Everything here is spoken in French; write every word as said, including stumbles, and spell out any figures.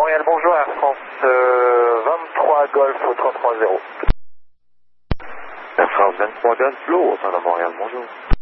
Montréal, bonjour, Air France euh, vingt-trois Golf trente-trois zéro. Air France vingt-trois Golf, Blue, au centre de Montréal, bonjour.